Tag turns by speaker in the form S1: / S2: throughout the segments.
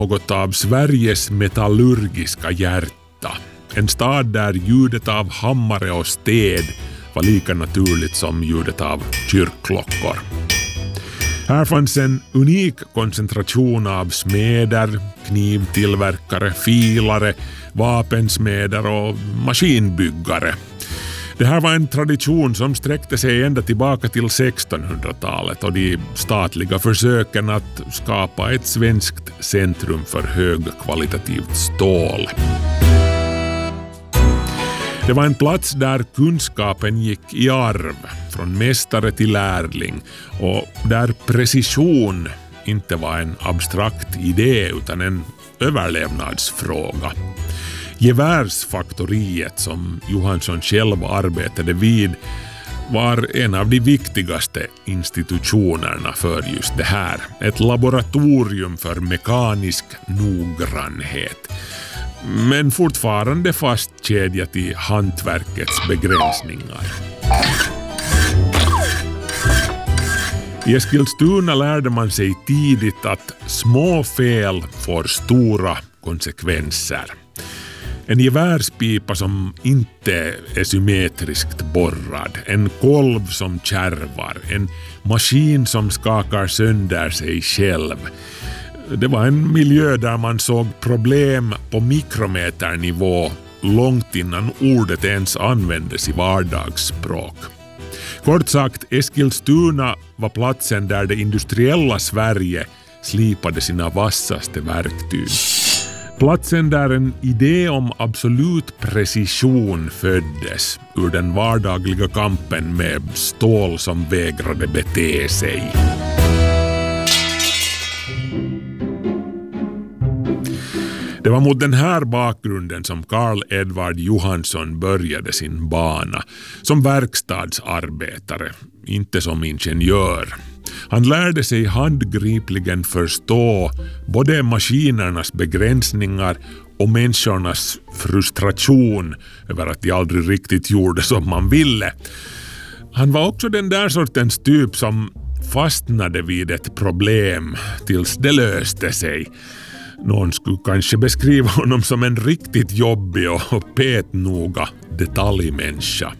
S1: något av Sveriges metallurgiska hjärta. En stad där ljudet av hammare och sted var lika naturligt som ljudet av kyrkklockor. Här fanns en unik koncentration av smeder, knivtillverkare, filare, vapensmeder och maskinbyggare. Det här var en tradition som sträckte sig ända tillbaka till 1600-talet och de statliga försöken att skapa ett svenskt centrum för högkvalitativt stål. Det var en plats där kunskapen gick i arv, från mästare till lärling, och där precision inte var en abstrakt idé utan en överlevnadsfråga. Gevärsfaktoriet som Johansson själv arbetade vid var en av de viktigaste institutionerna för just det här. Ett laboratorium för mekanisk noggrannhet. Men fortfarande fastkedjat i hantverkets begränsningar. I Eskilstuna lärde man sig tidigt att små fel får stora konsekvenser. En gevärspipa som inte är symmetriskt borrad, en kolv som kärvar, en maskin som skakar sönder sig själv. Det var en miljö där man såg problem på mikrometernivå långt innan ordet ens användes i vardagsspråk. Kort sagt, Eskilstuna var platsen där det industriella Sverige slipade sina vassaste verktyg. Platsen där en idé om absolut precision föddes ur den vardagliga kampen med stål som vägrade bete sig. Det var mot den här bakgrunden som Carl Edvard Johansson började sin bana som verkstadsarbetare, inte som ingenjör. Han lärde sig handgripligen förstå både maskinernas begränsningar och människornas frustration över att de aldrig riktigt gjorde som man ville. Han var också den där sortens typ som fastnade vid ett problem tills det löste sig. Någon skulle kanske beskriva honom som en riktigt jobbig och petnoga detaljmänniska.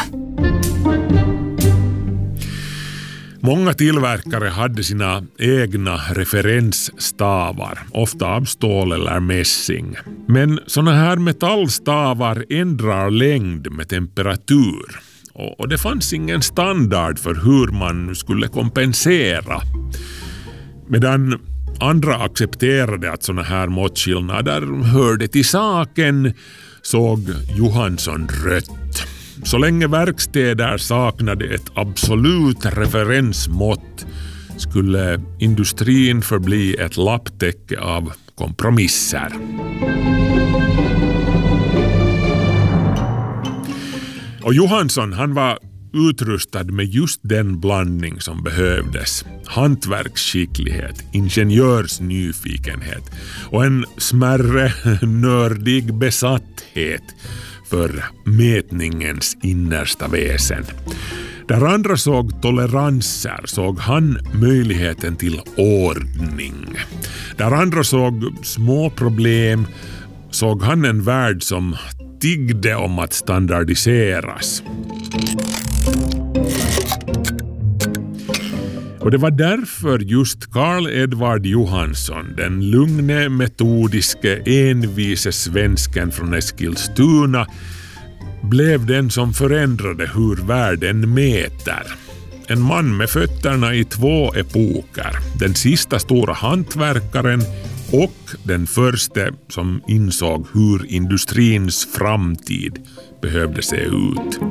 S1: Många tillverkare hade sina egna referensstavar, ofta av stål eller mässing. Men såna här metallstavar ändrar längd med temperatur. Och det fanns ingen standard för hur man skulle kompensera. Medan andra accepterade att såna här måttskillnader hörde till saken, såg Johansson rött. Så länge verkstäder saknade ett absolut referensmått skulle industrin förbli ett lapptäcke av kompromisser. Och Johansson, han var utrustad med just den blandning som behövdes. Hantverksskicklighet, ingenjörsnyfikenhet och en smärre nördig besatthet för mätningens innersta väsen. Där andra såg toleranser såg han möjligheten till ordning. Där andra såg små problem såg han en värld som tiggde om att standardiseras. Och det var därför just Carl Edvard Johansson, den lugne, metodiske, envise svensken från Eskilstuna, blev den som förändrade hur världen mäter. En man med fötterna i två epoker. Den sista stora hantverkaren och den första som insåg hur industrins framtid behövde se ut.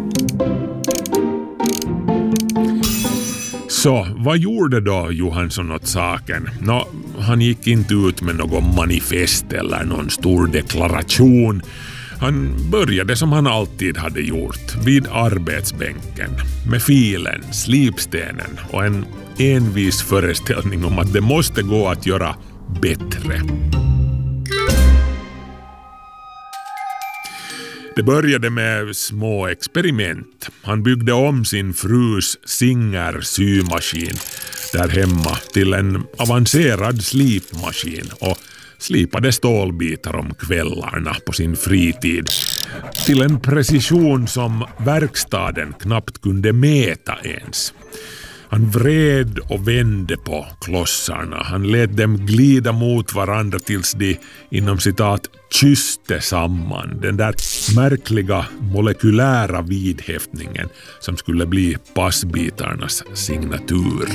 S1: Så vad gjorde då Johansson åt saken? Han gick inte ut med någon manifest eller någon stor deklaration. Han började som han alltid hade gjort, vid arbetsbänken, med filen, slipstenen och en envis föreställning om att det måste gå att göra bättre. Det började med små experiment. Han byggde om sin frus Singer symaskin där hemma till en avancerad slipmaskin och slipade stålbitar om kvällarna på sin fritid till en precision som verkstaden knappt kunde mäta ens. Han vred och vände på klossarna. Han lät dem glida mot varandra tills de inom citat kysste samman. Den där märkliga molekylära vidhäftningen som skulle bli passbitarnas signatur.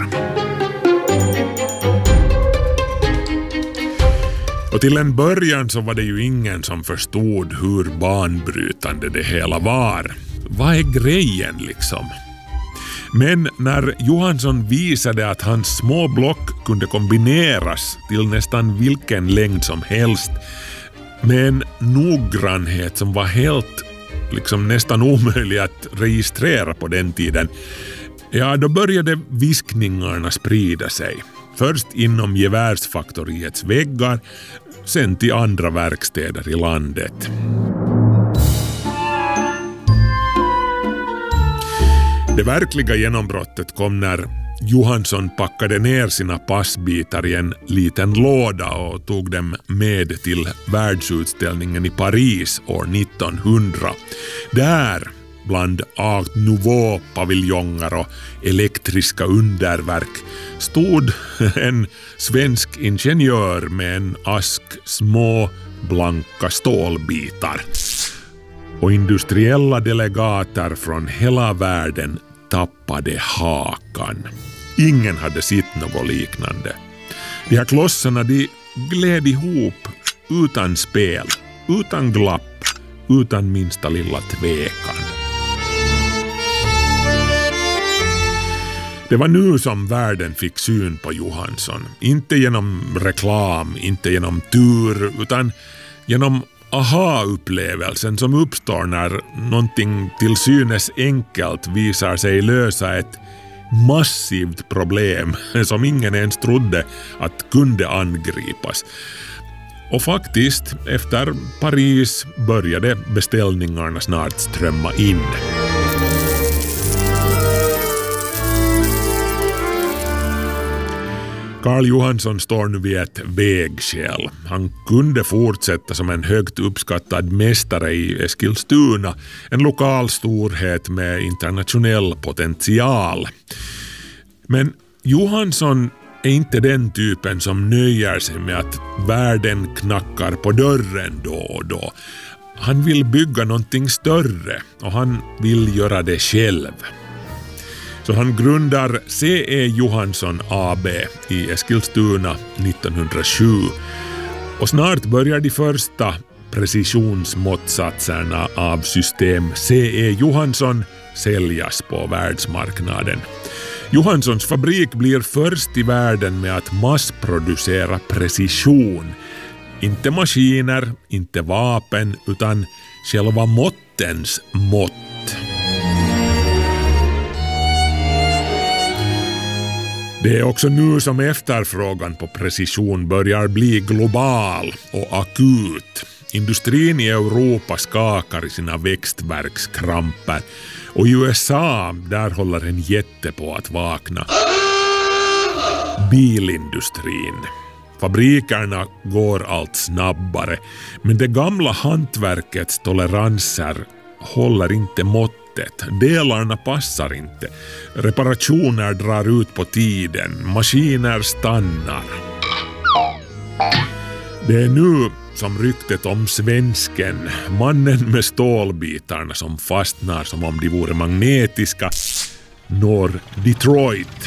S1: Och till en början så var det ju ingen som förstod hur banbrytande det hela var. Vad är grejen liksom? Men när Johansson visade att hans små block kunde kombineras till nästan vilken längd som helst med en noggrannhet som var helt liksom nästan omöjlig att registrera på den tiden, ja, då började viskningarna sprida sig. Först inom gevärsfaktoriets väggar, sen till andra verkstäder i landet. Det verkliga genombrottet kom när Johansson packade ner sina passbitar i en liten låda och tog dem med till världsutställningen i Paris år 1900. Där, bland Art Nouveau-paviljonger och elektriska underverk, stod en svensk ingenjör med en ask små blanka stålbitar. Och industriella delegater från hela världen tappade hakan. Ingen hade sett något liknande. De här klossarna, de gled ihop utan spel, utan glapp, utan minsta lilla tvekan. Det var nu som världen fick syn på Johansson. Inte genom reklam, inte genom tur, utan genom aha-upplevelsen som uppstår när någonting till synes enkelt visar sig lösa ett massivt problem som ingen ens trodde att kunde angripas. Och faktiskt, efter Paris började beställningarna snart strömma in. Carl Johansson står nu vid ett vägskäl. Han kunde fortsätta som en högt uppskattad mästare i Eskilstuna, en lokal storhet med internationell potential. Men Johansson är inte den typen som nöjer sig med att världen knackar på dörren då och då. Han vill bygga någonting större och han vill göra det själv. Så han grundar C.E. Johansson AB i Eskilstuna 1907 och snart börjar de första precisionsmåttsatserna av system C.E. Johansson säljas på världsmarknaden. Johanssons fabrik blir först i världen med att massproducera precision. Inte maskiner, inte vapen, utan själva måttens mått. Det är också nu som efterfrågan på precision börjar bli global och akut. Industrin i Europa skakar i sina växtverkskramper och i USA där håller en jätte på att vakna. Bilindustrin. Fabrikerna går allt snabbare, men det gamla hantverkets toleranser håller inte mått. Delarna passar inte. Reparationer drar ut på tiden. Maskiner stannar. Det är nu som ryktet om svensken, mannen med stålbitarna som fastnar som om de vore magnetiska, når Detroit.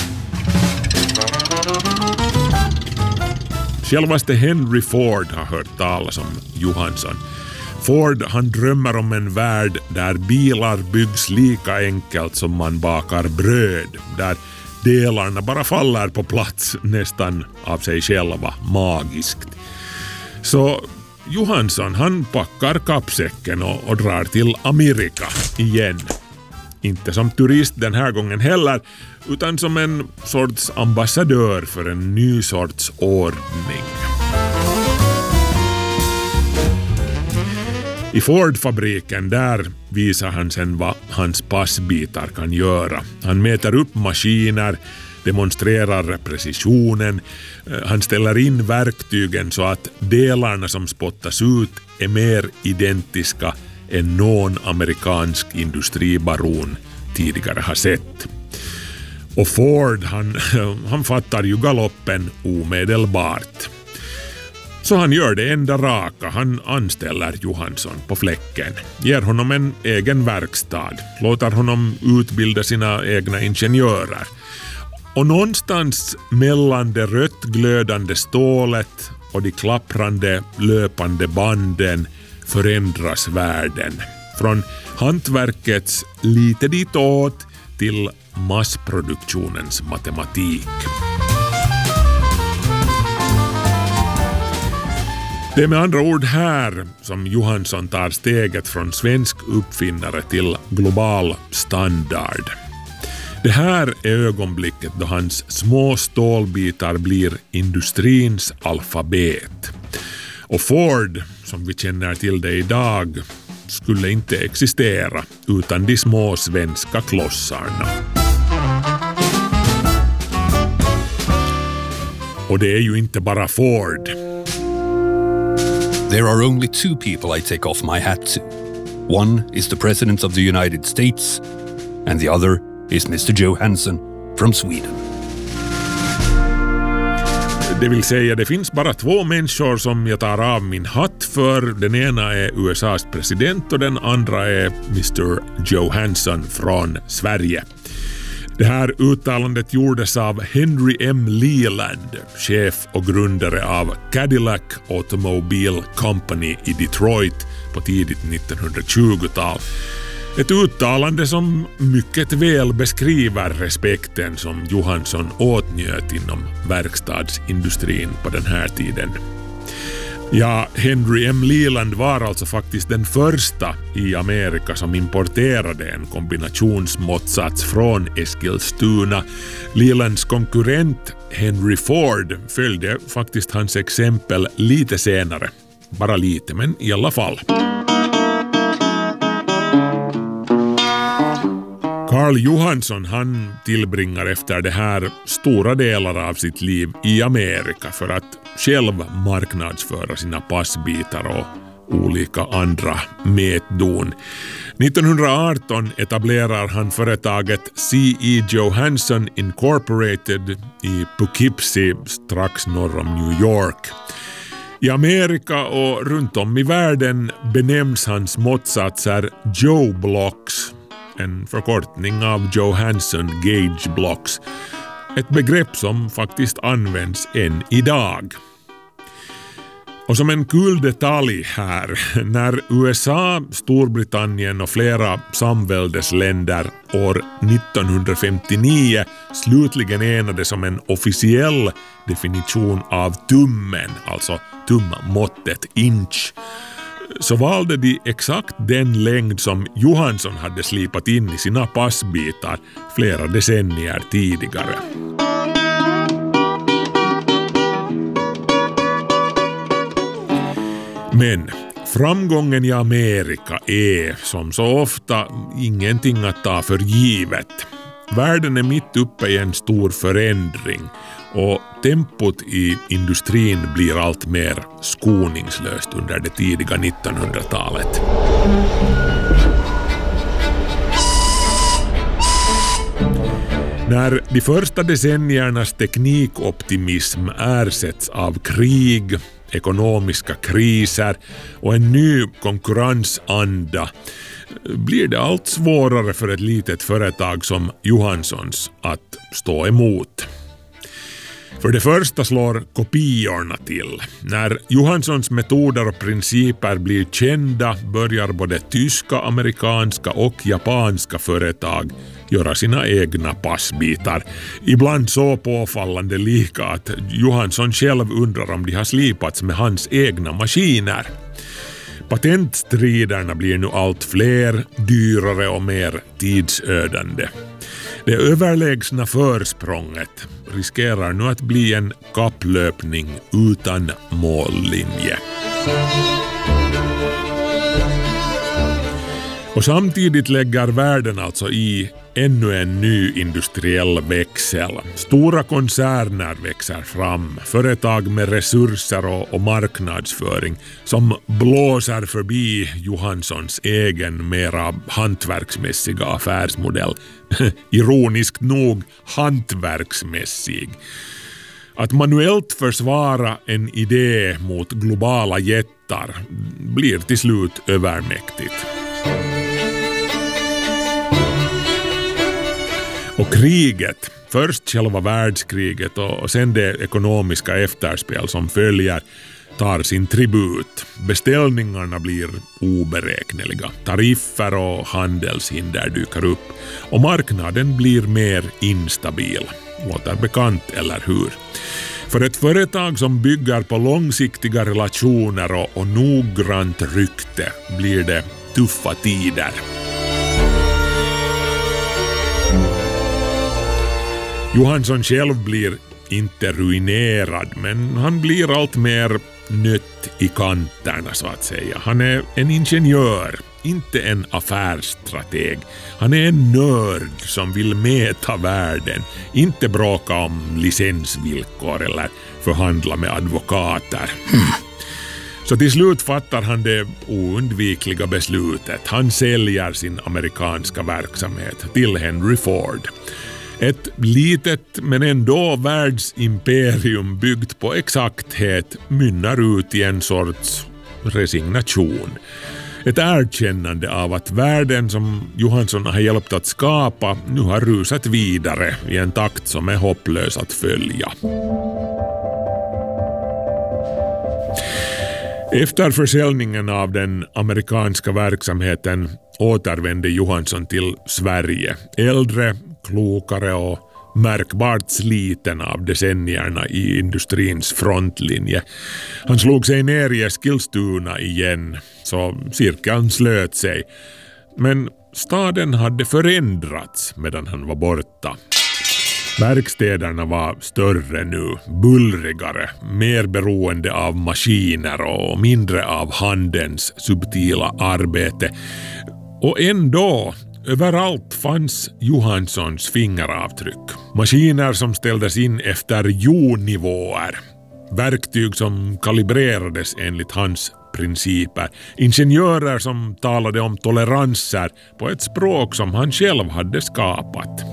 S1: Självaste Henry Ford har hört talas om Johansson. Ford, han drömmer om en värld där bilar byggs lika enkelt som man bakar bröd, där delarna bara faller på plats nästan av sig själva, magiskt. Så Johansson, han packar kappsäcken och drar till Amerika igen. Inte som turist den här gången heller, utan som en sorts ambassadör för en ny sorts ordning. I Ford-fabriken där visar han sen vad hans passbitar kan göra. Han mäter upp maskiner, demonstrerar precisionen. Han ställer in verktygen så att delarna som spottas ut är mer identiska än någon amerikansk industribaron tidigare har sett. Och Ford, han fattar ju galoppen omedelbart. Så han gör det enda raka, han anställer Johansson på fläcken, ger honom en egen verkstad, låter honom utbilda sina egna ingenjörer. Och någonstans mellan det rött glödande stålet och de klapprande löpande banden förändras världen. Från hantverkets lite ditåt till massproduktionens matematik. Det är med andra ord här som Johansson tar steget från svensk uppfinnare till global standard. Det här är ögonblicket då hans små stålbitar blir industrins alfabet. Och Ford, som vi känner till det idag, skulle inte existera utan de små svenska klossarna. Och det är ju inte bara Ford.
S2: There are only two people I take off my hat to. One is the President of the United States, and the other is Mr. Johansson from Sweden.
S1: Det vill säga, det finns bara två människor som jag tar av min hatt för. Den ena är USAs president och den andra är Mr. Johansson från Sverige. Det här uttalandet gjordes av Henry M. Leland, chef och grundare av Cadillac Automobile Company i Detroit på tidigt 1920-tal. Ett uttalande som mycket väl beskriver respekten som Johansson åtnjöt inom verkstadsindustrin på den här tiden. Ja, Henry M. Leland var alltså faktiskt den första i Amerika som importerade en kombinationsmåttsats från Eskilstuna. Lelands konkurrent Henry Ford följde faktiskt hans exempel lite senare. Bara lite, men i alla fall. Carl Johansson, han tillbringar efter det här stora delar av sitt liv i Amerika för att själv marknadsföra sina passbitar och olika andra mätdon. 1918 etablerar han företaget C.E. Johansson Incorporated i Poughkeepsie strax norr om New York. I Amerika och runt om i världen benämns hans måttsatser Joe Blocks, en förkortning av Johansson Gauge Blocks, ett begrepp som faktiskt används än idag. Och som en kul detalj här, när USA, Storbritannien och flera samväldesländer år 1959 slutligen enades om en officiell definition av tummen, alltså tummåttet inch, så valde de exakt den längd som Johansson hade slipat in i sina passbitar flera decennier tidigare. Men framgången i Amerika är, som så ofta, ingenting att ta för givet. Världen är mitt uppe i en stor förändring och tempot i industrin blir allt mer skoningslöst under det tidiga 1900-talet. När de första decenniernas teknikoptimism ersätts av krig, ekonomiska kriser och en ny konkurrensanda blir det allt svårare för ett litet företag som Johanssons att stå emot. För det första slår kopiorna till. När Johanssons metoder och principer blir kända börjar både tyska, amerikanska och japanska företag göra sina egna passbitar. Ibland så påfallande lika att Johansson själv undrar om de har slipats med hans egna maskiner. Patentstriderna blir nu allt fler, dyrare och mer tidsödande. Det överlägsna försprånget riskerar nu att bli en kapplöpning utan mållinje. Och samtidigt lägger världen alltså i ännu en ny industriell växel. Stora koncerner växer fram, företag med resurser och marknadsföring som blåser förbi Johanssons egen mera hantverksmässiga affärsmodell. Ironiskt nog hantverksmässig. Att manuellt försvara en idé mot globala jättar blir till slut övermäktigt. Och kriget, först själva världskriget och sen det ekonomiska efterspel som följer, tar sin tribut. Beställningarna blir oberäkneliga. Tariffer och handelshinder dyker upp. Och marknaden blir mer instabil. Låter bekant, eller hur? För ett företag som bygger på långsiktiga relationer och noggrant rykte blir det tuffa tider. Johansson själv blir inte ruinerad, men han blir allt mer nött i kanterna så att säga. Han är en ingenjör, inte en affärsstrateg. Han är en nörd som vill mäta värden, inte bråka om licensvillkor eller förhandla med advokater. Så till slut fattar han det oundvikliga beslutet. Han säljer sin amerikanska verksamhet till Henry Ford. Ett litet men ändå världsimperium byggt på exakthet mynnar ut i en sorts resignation. Ett erkännande av att världen som Johansson har hjälpt att skapa nu har rusat vidare i en takt som är hopplös att följa. Efter försäljningen av den amerikanska verksamheten återvände Johansson till Sverige. Äldre, klokare och märkbart sliten av decennierna i industrins frontlinje. Han slog sig ner i Eskilstuna igen, så cirkeln slöt sig. Men staden hade förändrats medan han var borta. Verkstäderna var större nu, bullrigare, mer beroende av maskiner och mindre av handens subtila arbete. Och ändå, överallt fanns Johanssons fingeravtryck. Maskiner som ställdes in efter jordnivåer. Verktyg som kalibrerades enligt hans principer. Ingenjörer som talade om toleranser på ett språk som han själv hade skapat.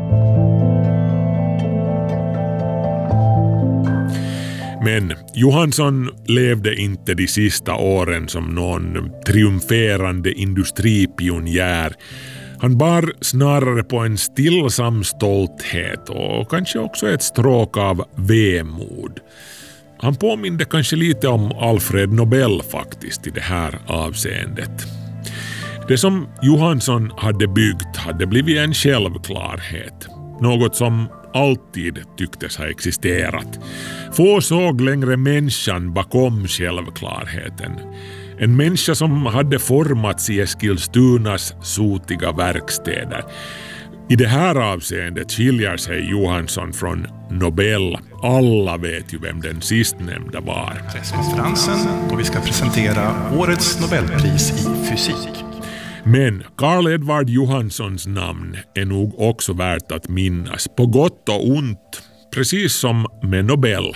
S1: Men Johansson levde inte de sista åren som någon triumferande industripionjär. Han bar snarare på en stillsam stolthet och kanske också ett stråk av vemod. Han påminde kanske lite om Alfred Nobel faktiskt i det här avseendet. Det som Johansson hade byggt hade blivit en självklarhet. Något som alltid tycktes ha existerat. Få såg längre människan bakom självklarheten. En människa som hade formats i Eskilstunas sotiga verkstäder. I det här avseendet skiljer sig Johansson från Nobel. Alla vet ju vem den sistnämnda var.
S3: Presskonferensen då vi ska presentera årets Nobelpris i fysik.
S1: Men Carl Edvard Johanssons namn är nog också värt att minnas, på gott och ont, precis som med Nobel.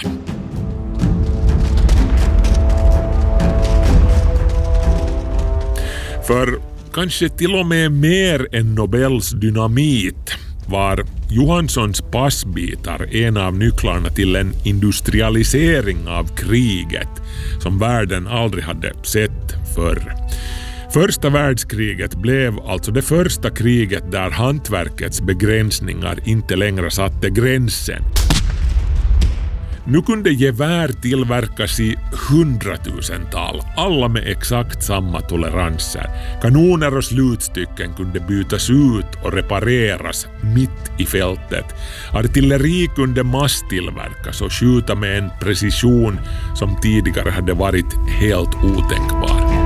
S1: För kanske till och med mer än Nobels dynamit var Johanssons passbitar en av nycklarna till en industrialisering av kriget som världen aldrig hade sett förr. Första världskriget blev alltså det första kriget där hantverkets begränsningar inte längre satte gränsen. Nu kunde gevär tillverkas i 100-tusental, alla med exakt samma toleranser. Kanoner och slutstycken kunde bytas ut och repareras mitt i fältet. Artilleri kunde masstillverkas och skjuta med en precision som tidigare hade varit helt otänkbar.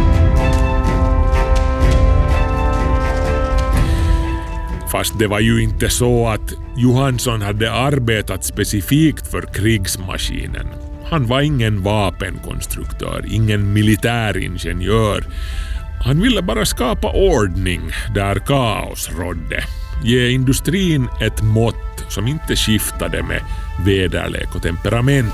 S1: Fast det var ju inte så att Johansson hade arbetat specifikt för krigsmaskinen. Han var ingen vapenkonstruktör, ingen militäringenjör. Han ville bara skapa ordning där kaos rådde. ge industrin ett mått som inte skiftade med väderlek och temperament.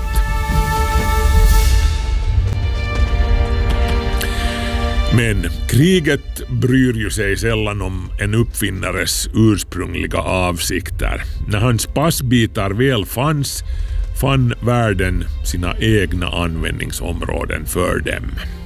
S1: Men kriget bryr ju sig sällan om en uppfinnares ursprungliga avsikter. När hans passbitar väl fann världen sina egna användningsområden för dem.